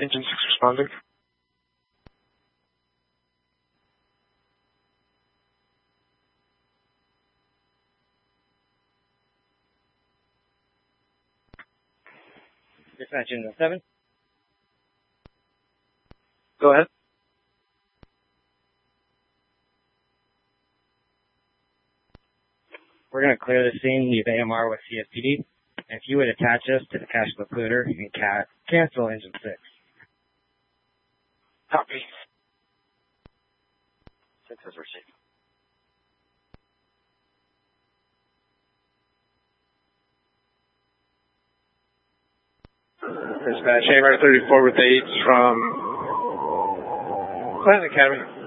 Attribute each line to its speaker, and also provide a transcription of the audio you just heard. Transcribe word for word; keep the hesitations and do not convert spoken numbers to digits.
Speaker 1: Engine six responding.
Speaker 2: Dispatch Engine seven.
Speaker 1: Go ahead.
Speaker 2: We're going to clear the scene, leave A M R with C S P D. If you would attach us to the cache includer, you can ca cancel Engine six.
Speaker 1: Copy.
Speaker 3: six is received.
Speaker 1: Dispatch A M R thirty-four with aids from Clan Academy.